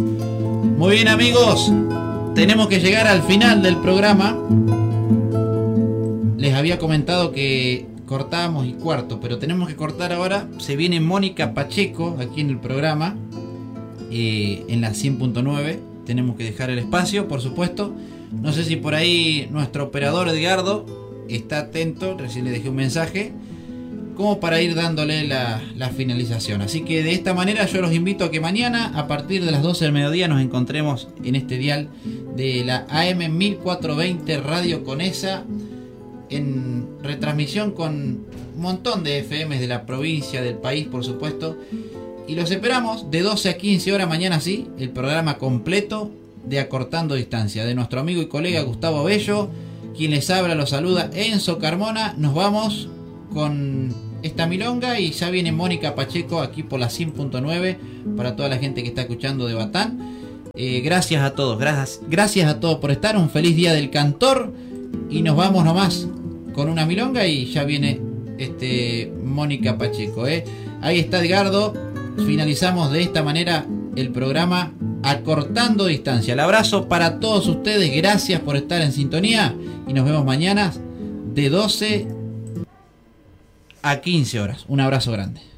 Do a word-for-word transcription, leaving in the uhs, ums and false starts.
Muy bien, amigos, tenemos que llegar al final del programa. Les había comentado que cortábamos y cuarto, pero tenemos que cortar ahora. Se viene Mónica Pacheco aquí en el programa, eh, en la cien punto nueve. Tenemos que dejar el espacio, por supuesto. No sé si por ahí nuestro operador Edgardo está atento, recién le dejé un mensaje, como para ir dándole la, la finalización. Así que de esta manera yo los invito a que mañana a partir de las doce del mediodía nos encontremos en este dial de la A M mil cuatrocientos veinte Radio Conesa, en retransmisión con un montón de F Ms de la provincia, del país, por supuesto. Y los esperamos de doce a quince horas mañana, sí, el programa completo de Acortando Distancia, de nuestro amigo y colega Gustavo Bello. Quien les habla, los saluda Enzo Carmona. Nos vamos con esta milonga y ya viene Mónica Pacheco aquí por la cien punto nueve para toda la gente que está escuchando de Batán. Eh, gracias a todos, gracias, gracias a todos por estar. Un feliz día del cantor y nos vamos nomás con una milonga y ya viene este Mónica Pacheco. ¿eh? Ahí está Edgardo. Finalizamos de esta manera el programa Acortando Distancia. El abrazo para todos ustedes, gracias por estar en sintonía y nos vemos mañana de doce a quince horas. Un abrazo grande.